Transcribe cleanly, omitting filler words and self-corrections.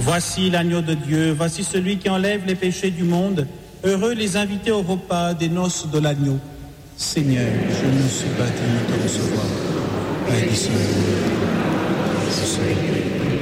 Voici l'agneau de Dieu, voici celui qui enlève les péchés du monde. Heureux les invités au repas des noces de l'agneau. Seigneur, je ne suis pas digne de recevoir la bénédiction de Dieu.